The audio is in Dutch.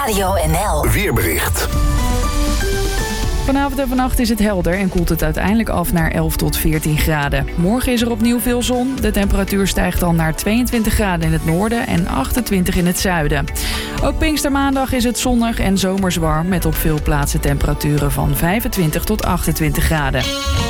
Radio NL. Weerbericht. Vanavond en vannacht is het helder en koelt het uiteindelijk af naar 11 tot 14 graden. Morgen is er opnieuw veel zon. De temperatuur stijgt dan naar 22 graden in het noorden en 28 in het zuiden. Ook Pinkstermaandag is het zonnig en zomers warm met op veel plaatsen temperaturen van 25 tot 28 graden.